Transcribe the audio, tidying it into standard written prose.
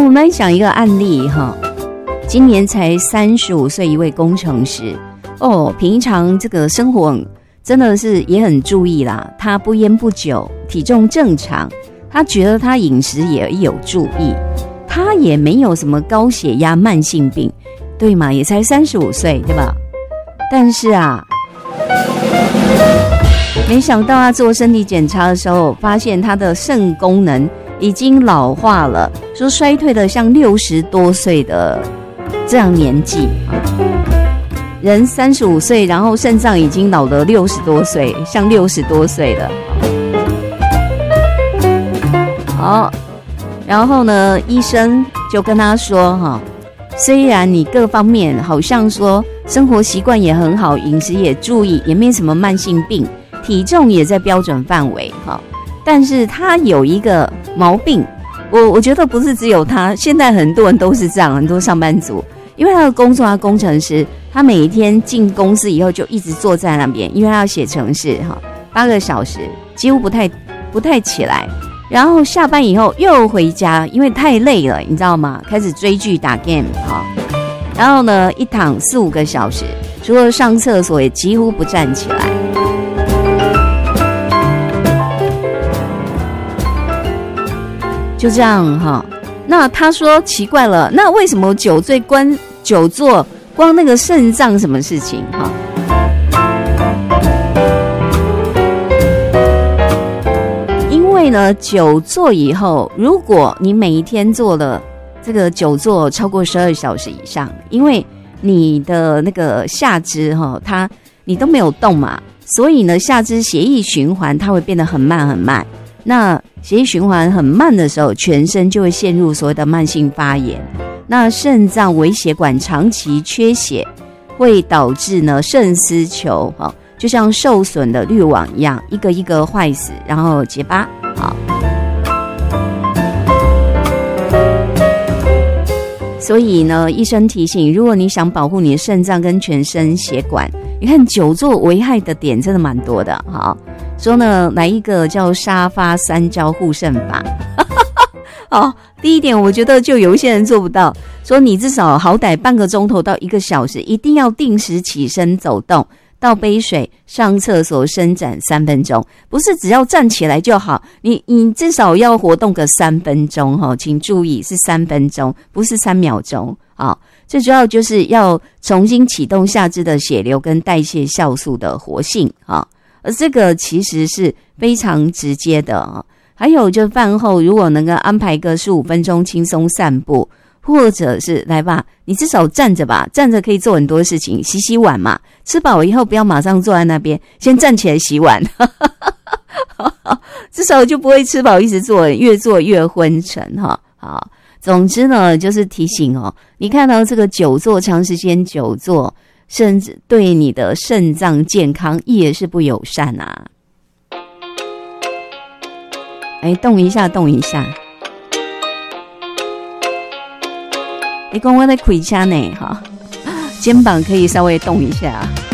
我们来讲一个案例哈，今年才35岁一位工程师哦，平常这个生活真的是也很注意啦，他不烟不酒，体重正常，他觉得他饮食也有注意，他也没有什么高血压慢性病，对嘛，也才35岁对吧？但是啊，没想到他做身体检查的时候，发现他的肾功能已经老化了，说衰退的像60多岁的这样年纪啊，人35岁，然后肾脏已经老了60多岁，像60多岁了。好，然后呢，医生就跟他说哈，虽然你各方面好像说生活习惯也很好，饮食也注意，也没什么慢性病，体重也在标准范围哈，但是他有一个毛病，我觉得不是只有他，现在很多人都是这样，很多上班族，因为他的工作，他工程师，他每一天进公司以后就一直坐在那边，因为他要写程式哈，8个小时几乎不太起来，然后下班以后又回家，因为太累了，你知道吗？开始追剧打 game 哈，然后呢一躺4、5个小时，除了上厕所也几乎不站起来。就这样哈，那他说奇怪了，那为什么久坐光那个肾脏什么事情哈？因为呢，久坐以后，如果你每一天做了这个久坐超过12小时以上，因为你的那个下肢哈，你都没有动嘛，所以呢，下肢血液循环它会变得很慢很慢。那血液循环很慢的时候，全身就会陷入所谓的慢性发炎。那肾脏微血管长期缺血，会导致呢肾丝球就像受损的滤网一样，一个一个坏死，然后结疤。好，所以呢，医生提醒，如果你想保护你的肾脏跟全身血管，你看久坐危害的点真的蛮多的。好，说呢，来一个叫沙发3焦护肾法。哦，第一点我觉得就有一些人做不到，说你至少好歹半个钟头到1个小时，一定要定时起身走动，倒杯水，上厕所，伸展3分钟，不是只要站起来就好，你至少要活动个3分钟请注意是3分钟，不是3秒钟啊。最主要就是要重新启动下肢的血流跟代谢酵素的活性啊，而这个其实是非常直接的啊。还有就饭后如果能够安排个15分钟轻松散步，或者是来吧，你至少站着吧，站着可以做很多事情，洗碗嘛，吃饱以后不要马上坐在那边，先站起来洗碗，至少就不会吃饱一直做，越做越昏沉哈。好，总之呢，就是提醒你看到这个久坐，长时间久坐，甚至对你的肾脏健康也是不友善啊。动一下，动一下。你讲我在开车呢，肩膀可以稍微动一下。